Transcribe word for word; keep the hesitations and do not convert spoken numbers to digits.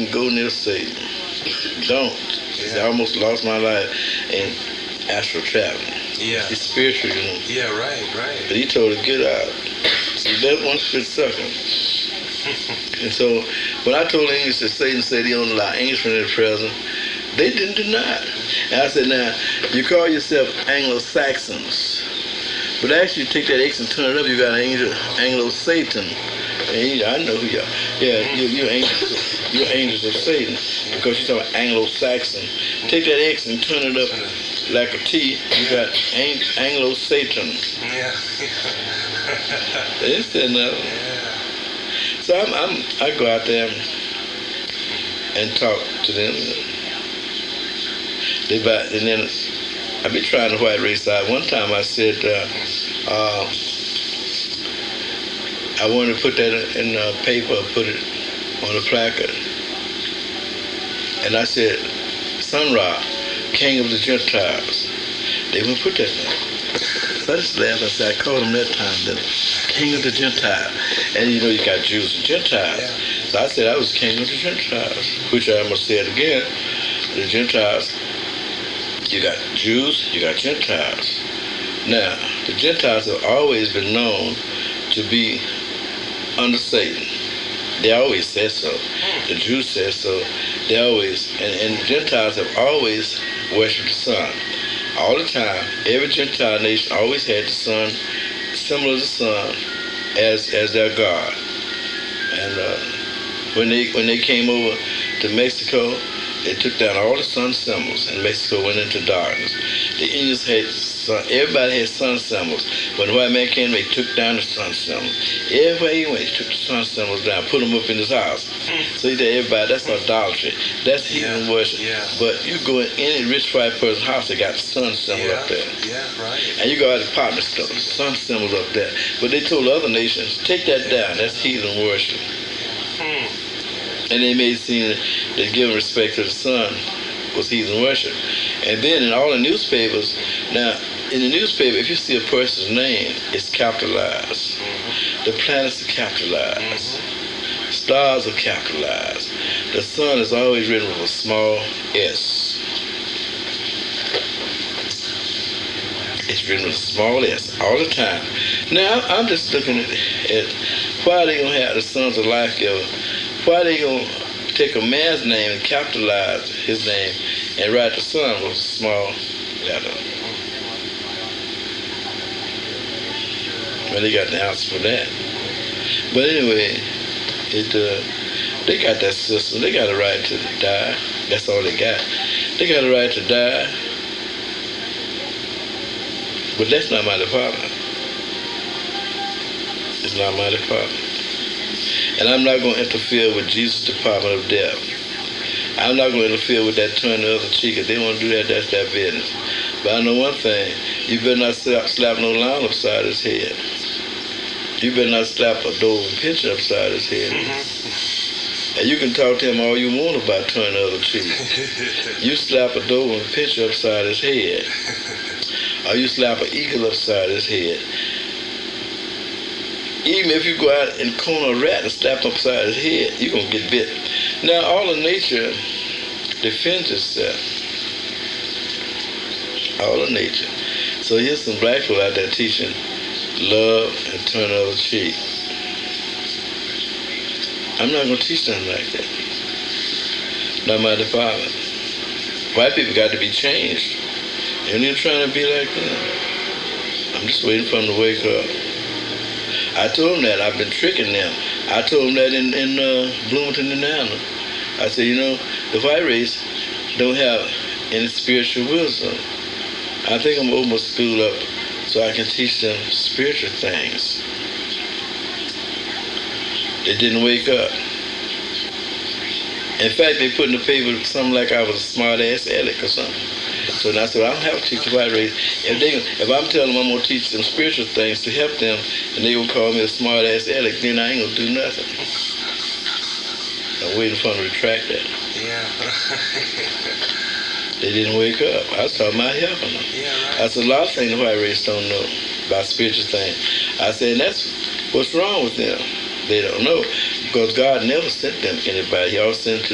even go near Satan. Don't. Yeah. I almost lost my life in astral traveling. Yeah. It's spiritual, you know. Yeah, right, right. But he told her, get out. So that one spit sucker. And so when I told the angels that Satan said he don't allow angels from their presence, they didn't deny it. And I said, now, you call yourself Anglo-Saxons, but actually you take that X and turn it up, you got angel, Anglo-Satan. And he, I know who you are. Yeah, you, you're, angels, you're angels of Satan, because you're talking about Anglo-Saxon. Take that X and turn it up like a T, you got Ang- Anglo-Satan. Yeah. They didn't say nothing. Yeah. So I'm, I'm, I go out there and talk to them. They buy, and then I be trying the white race out. One time I said, uh, uh, I wanted to put that in uh, paper, put it on a placard. And I said, Sun Ra, King of the Gentiles. They wouldn't put that there. So I just laughed. I said, I called him that time, the King of the Gentiles. And you know, you got Jews and Gentiles. Yeah. So I said I was King of the Gentiles, which I must say it again. The Gentiles, you got Jews, you got Gentiles. Now, the Gentiles have always been known to be under Satan. They always said so. The Jews said so. They always, and, and the Gentiles have always worshipped the sun. All the time, every Gentile nation always had the sun, similar to the sun, as as their God. And uh, when they when they came over to Mexico, they took down all the sun symbols, and Mexico went into darkness. The Indians had sun, everybody had sun symbols. When the white man came, they took down the sun symbols. Everywhere he went, he took the sun symbols down, put them up in his house. So he told everybody, that's idolatry. That's heathen Yeah, worship. yeah. But you go in any rich white person's house, they got the sun symbol Yeah, up there. yeah, right. And you go out to department store, sun symbols up there. But they told other nations, take that down. That's heathen worship. Hmm. And they made it seem that giving respect to the sun was heathen worship. And then in all the newspapers, now in the newspaper, if you see a person's name, it's capitalized. Mm-hmm. The planets are capitalized. Mm-hmm. Stars are capitalized. The sun is always written with a small S. It's written with a small S all the time. Now I'm just looking at, at why they gonna have the sons of life giver. Why they gonna take a man's name and capitalize his name and write the son with a small letter? Well, they got the answer for that. But anyway, it uh, they got that system. They got a right to die. That's all they got. They got a right to die. But that's not my department. It's not my department. And I'm not going to interfere with Jesus' Department of Death. I'm not going to interfere with that turn the other cheek. If they want to do that, that's their business. But I know one thing. You better not slap, slap no line upside his head. You better not slap a Dover pension upside his head. Mm-hmm. And you can talk to him all you want about turn the other cheek. You slap a Dover pension upside his head. Or you slap an eagle upside his head. Even if you go out and corner a rat and slap him upside his head, you're going to get bit. Now, all of nature defends itself. All of nature. So here's some black people out there teaching love and turn the other cheek. I'm not going to teach nothing like that. Not my department. White people got to be changed. And they're trying to be like them. I'm just waiting for them to wake up. I told them that. I've been tricking them. I told them that in, in uh, Bloomington, Indiana. I said, you know, the white race don't have any spiritual wisdom. I think I'm open my school up so I can teach them spiritual things. They didn't wake up. In fact, they put in the paper something like I was a smart-ass aleck or something. So I said, I don't have to teach the white race. If they, if I'm telling them I'm going to teach them spiritual things to help them, and they going to call me a smart-ass aleck, then I ain't going to do nothing. I'm waiting for them to retract that. Yeah. They didn't wake up. I was talking about helping them. Yeah, right. I said, a lot of things the white race don't know about spiritual things. I said, and that's what's wrong with them. They don't know. Because God never sent them anybody. He always sent to